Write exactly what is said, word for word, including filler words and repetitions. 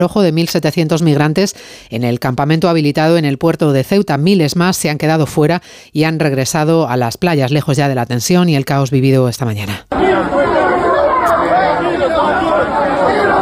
ojo de mil setecientos migrantes en el campamento habilitado en el puerto de Ceuta. Miles más se han quedado fuera y han regresado a las playas, lejos ya de la tensión y el caos vivido esta mañana.